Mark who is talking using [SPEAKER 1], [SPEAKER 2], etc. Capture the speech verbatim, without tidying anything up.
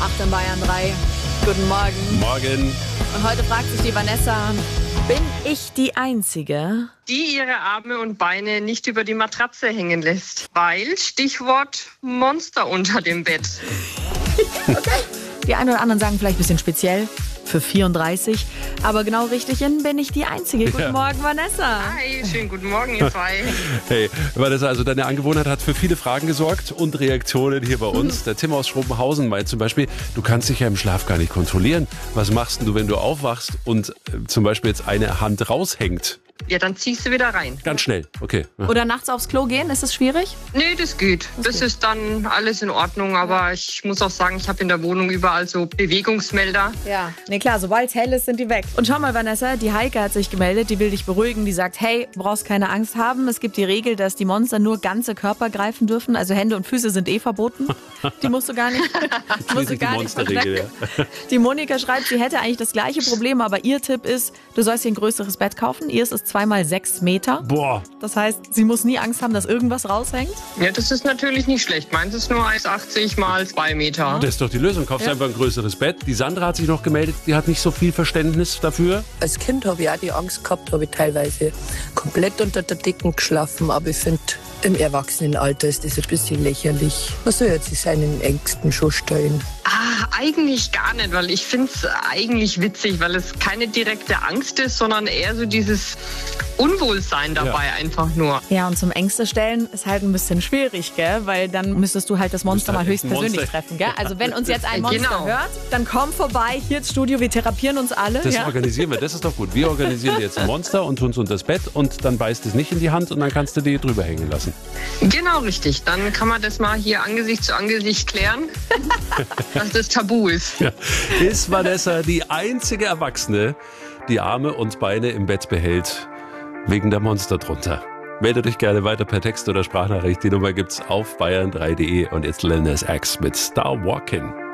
[SPEAKER 1] acht in Bayern drei. Guten Morgen.
[SPEAKER 2] Morgen.
[SPEAKER 1] Und heute fragt sich die Vanessa, bin ich die Einzige,
[SPEAKER 3] die ihre Arme und Beine nicht über die Matratze hängen lässt? Weil, Stichwort Monster unter dem Bett.
[SPEAKER 1] Okay. Die einen oder anderen sagen vielleicht ein bisschen speziell für vierunddreißig, aber genau richtig in bin ich die Einzige. Guten
[SPEAKER 2] Ja.
[SPEAKER 1] Morgen, Vanessa.
[SPEAKER 3] Hi, schönen guten Morgen, ihr zwei.
[SPEAKER 2] Hey, Vanessa, also deine Angewohnheit hat für viele Fragen gesorgt und Reaktionen hier bei uns. Der Tim aus Schrobenhausen meint zum Beispiel, du kannst dich ja im Schlaf gar nicht kontrollieren. Was machst denn du, wenn du aufwachst und äh, zum Beispiel jetzt eine Hand raushängt?
[SPEAKER 3] Ja, dann ziehst du wieder rein.
[SPEAKER 2] Ganz schnell, okay. Ja.
[SPEAKER 1] Oder nachts aufs Klo gehen, ist das schwierig?
[SPEAKER 3] Nee, das geht. Das ist dann alles in Ordnung. Aber ich muss auch sagen, ich habe in der Wohnung überall so Bewegungsmelder.
[SPEAKER 1] Ja. Nee, klar, sobald es hell ist, sind die weg. Und schau mal, Vanessa, die Heike hat sich gemeldet, die will dich beruhigen. Die sagt, hey, du brauchst keine Angst haben. Es gibt die Regel, dass die Monster nur ganze Körper greifen dürfen. Also Hände und Füße sind eh verboten. Die musst du gar nicht, die musst du
[SPEAKER 2] Die
[SPEAKER 1] gar nicht
[SPEAKER 2] Monsterregel,
[SPEAKER 1] verstecken. Die Monika schreibt, sie hätte eigentlich das gleiche Problem, aber ihr Tipp ist, du sollst dir ein größeres Bett kaufen. Ihr ist es zweimal sechs Meter.
[SPEAKER 2] Boah.
[SPEAKER 1] Das heißt, sie muss nie Angst haben, dass irgendwas raushängt.
[SPEAKER 3] Ja, das ist natürlich nicht schlecht. Meins ist nur eins Komma achtzig mal zwei Meter.
[SPEAKER 2] Das ist doch die Lösung. Kaufst
[SPEAKER 1] Ja.
[SPEAKER 2] einfach ein größeres Bett. Die Sandra hat sich noch gemeldet, die hat nicht so viel Verständnis dafür.
[SPEAKER 4] Als Kind habe ich auch die Angst gehabt, habe ich teilweise komplett unter der Decke geschlafen. Aber ich finde, im Erwachsenenalter ist das ein bisschen lächerlich. Man soll jetzt seinen Ängsten schon stellen.
[SPEAKER 3] Ah, eigentlich gar nicht, weil ich finde es eigentlich witzig, weil es keine direkte Angst ist, sondern eher so dieses Unwohlsein dabei
[SPEAKER 2] Ja.
[SPEAKER 3] einfach nur.
[SPEAKER 1] Ja, und zum Ängste stellen ist halt ein bisschen schwierig, gell? Weil dann müsstest du halt das Monster
[SPEAKER 2] Müsste
[SPEAKER 1] mal
[SPEAKER 2] halt echt ein
[SPEAKER 1] höchstpersönlich
[SPEAKER 2] Monster-
[SPEAKER 1] treffen, gell? Also wenn uns jetzt ein Monster
[SPEAKER 3] Genau.
[SPEAKER 1] hört, dann komm vorbei hier ins Studio, wir therapieren uns alle.
[SPEAKER 2] Das
[SPEAKER 1] ja?
[SPEAKER 2] organisieren wir, das ist doch gut. Wir organisieren dir jetzt ein Monster und tun es unter das Bett und dann beißt es nicht in die Hand und dann kannst du die drüber hängen lassen.
[SPEAKER 3] Genau, richtig. Dann kann man das mal hier Angesicht zu Angesicht klären, dass das tabu ist.
[SPEAKER 2] Ja. Ist Vanessa die einzige Erwachsene, die Arme und Beine im Bett behält, wegen der Monster drunter? Meldet euch gerne weiter per Text oder Sprachnachricht. Die Nummer gibt's auf bayern drei punkt de und jetzt Lil Nas X mit Star Walkin'.